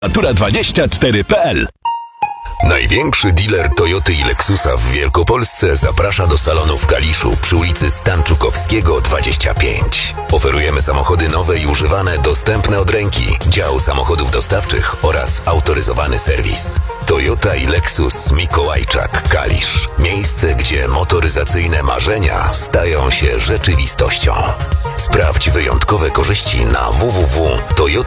Natura24.pl. Największy dealer Toyoty i Lexusa w Wielkopolsce zaprasza do salonu w Kaliszu przy ulicy Stanczukowskiego 25. Oferujemy samochody nowe i używane, dostępne od ręki, dział samochodów dostawczych oraz autoryzowany serwis. Toyota i Lexus Mikołajczak, Kalisz. Miejsce, gdzie motoryzacyjne marzenia stają się rzeczywistością. Sprawdź wyjątkowe korzyści na www.toyota